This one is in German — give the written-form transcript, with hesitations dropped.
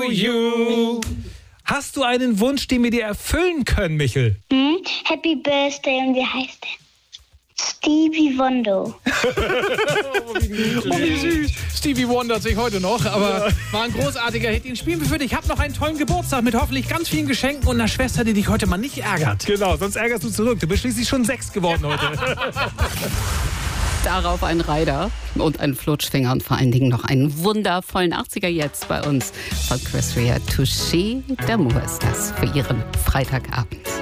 you. Hast du einen Wunsch, den wir dir erfüllen können, Michel? Happy Birthday, und wie heißt der? Stevie Wonder. Oh, wie süß. Stevie wundert sich heute noch, aber war ein großartiger Hit. Den spielen wir für dich. Hab noch einen tollen Geburtstag mit hoffentlich ganz vielen Geschenken und einer Schwester, die dich heute mal nicht ärgert. Genau, sonst ärgerst du zurück. Du bist schließlich schon 6 geworden heute. Darauf ein Rider und ein Flutschfinger und vor allen Dingen noch einen wundervollen 80er jetzt bei uns von Chris Rea. Touché d'amour ist das für Ihren Freitagabend.